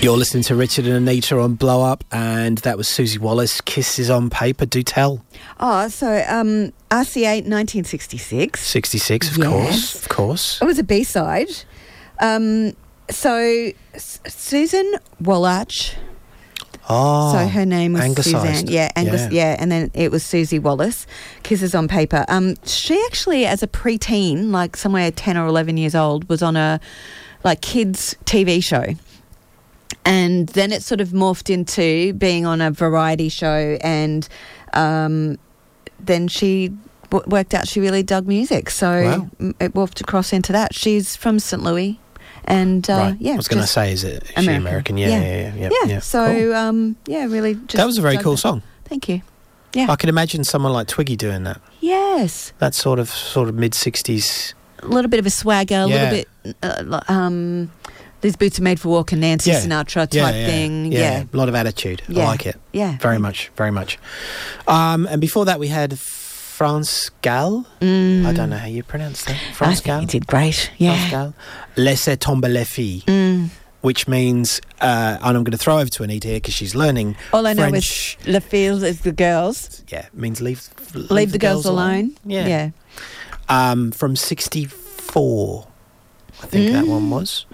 You're listening to Richard and Anita on Blow Up, and that was Susie Wallace, Kisses on Paper. Do tell. Oh, so RCA 1966. 66, Yes. of course. It was a B-side. So Susan Wallach. Oh, So her name was anglicised. Suzanne. Yeah, and then it was Susie Wallace, Kisses on Paper. She actually, as a preteen, like somewhere 10 or 11 years old, was on a kids TV show. And then it sort of morphed into being on a variety show, and then she worked out she really dug music. So it morphed across into that. She's from St. Louis. And right. yeah, I was going to say, is she American? Yeah. So cool. Really. Just that was a very cool song. Thank you. Yeah, I can imagine someone like Twiggy doing that. Yes, that sort of mid-60s. A little bit of a swagger, a little bit. These boots are made for walking, Nancy Sinatra type thing. Yeah, a lot of attitude. I like it. Yeah, very much. And before that, we had France Gall. I don't know how you pronounce that. France Gall. You did great. Yeah. France Gall. Laissez tomber les filles, which means, and I'm going to throw over to Anita here because she's learning all I know French. is les filles is the girls. Yeah, it means leave the girls alone. Yeah. From 64, I think that one was.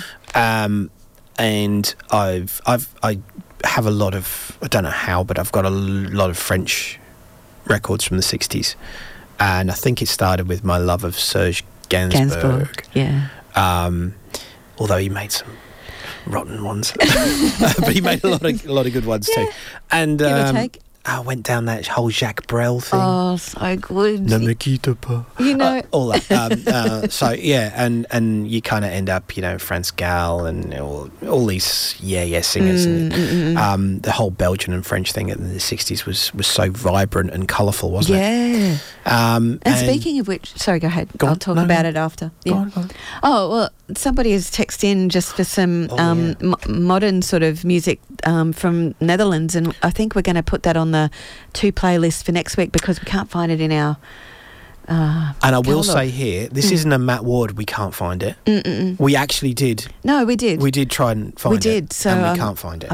And I have a lot of, I don't know how, but I've got a lot of French records from the 60s, and I think it started with my love of Serge Gainsbourg. Yeah. Although he made some rotten ones, but he made a lot of good ones too. And give or take. I went down that whole Jacques Brel thing. Oh, so good. Ne me quitte pas. You know, all that. So yeah, and you kind of end up, France Gall and all these singers. And, the whole Belgian and French thing in the 60s was so vibrant and colourful, wasn't it? Yeah. And speaking of which, sorry, go ahead. I'll talk about it after. Yeah. Go on. Oh, well, somebody has texted in just for some modern sort of music from Netherlands, and I think we're going to put that on the 2 playlist for next week because we can't find it in our and I will say here, this isn't a Matt Ward, we can't find it. We actually did. No, we did. We did try and find it. We did, so and we can't find it.